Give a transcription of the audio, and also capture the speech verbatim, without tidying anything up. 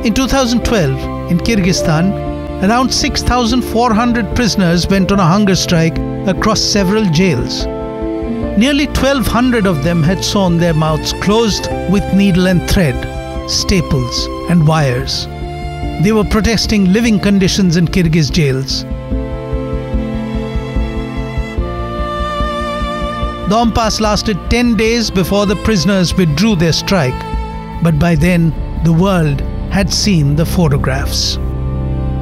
In two thousand twelve, in Kyrgyzstan, around six thousand four hundred prisoners went on a hunger strike across several jails. Nearly twelve hundred of them had sewn their mouths closed with needle and thread, staples and wires. They were protesting living conditions in Kyrgyz jails. The impasse lasted ten days before the prisoners withdrew their strike, but by then the world had seen the photographs.